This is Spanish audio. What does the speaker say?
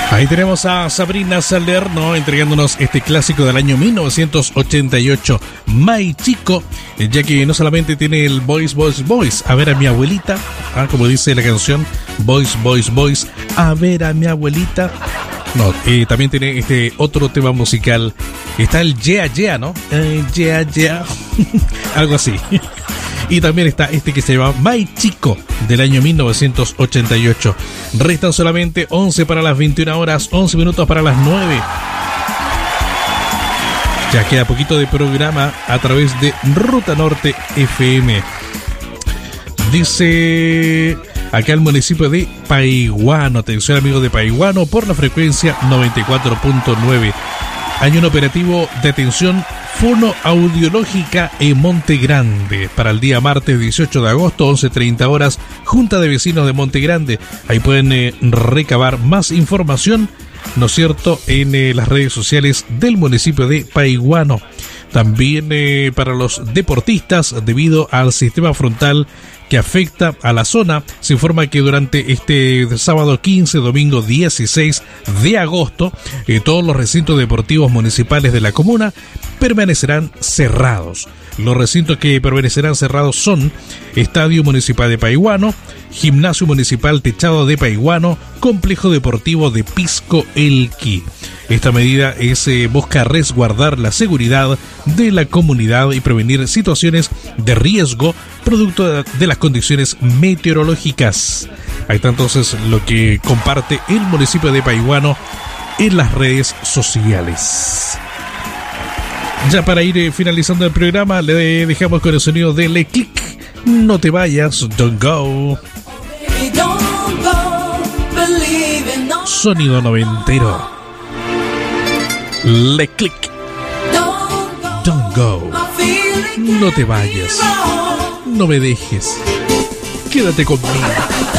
Ahí tenemos a Sabrina Salerno entregándonos este clásico del año 1988, May Chico, ya que no solamente tiene el Boys, Boys, Boys, a ver a mi abuelita, como dice la canción, Boys, Boys, Boys, a ver a mi abuelita. No, también tiene este otro tema musical, está el Yeah, Yeah, ¿no? Yeah, Yeah, algo así. Y también está este que se llama May Chico, del año 1988. Restan solamente 11 para las 21 horas, 11 minutos para las 9. Ya queda poquito de programa a través de Ruta Norte FM. Dice acá el municipio de Paiguano. Atención, amigos de Paiguano, por la frecuencia 94.9. Hay un operativo de atención fonoaudiológica en Monte Grande para el día martes 18 de agosto, 11:30 horas, Junta de Vecinos de Monte Grande. Ahí pueden recabar más información, ¿no es cierto?, en las redes sociales del municipio de Paiguano. También para los deportistas, debido al sistema frontal que afecta a la zona, se informa que durante este sábado 15, domingo 16 de agosto, todos los recintos deportivos municipales de la comuna permanecerán cerrados. Los recintos que permanecerán cerrados son Estadio Municipal de Paiguano, Gimnasio Municipal Techado de Paiguano, Complejo Deportivo de Pisco Elqui. Esta medida busca resguardar la seguridad de la comunidad y prevenir situaciones de riesgo producto de las condiciones meteorológicas. Ahí está entonces lo que comparte el municipio de Paiguano en las redes sociales. Ya para ir finalizando el programa, le dejamos con el sonido de Le Click. No te vayas, don't go. Sonido noventero. Le Click. Don't go. No te vayas. No me dejes. Quédate conmigo.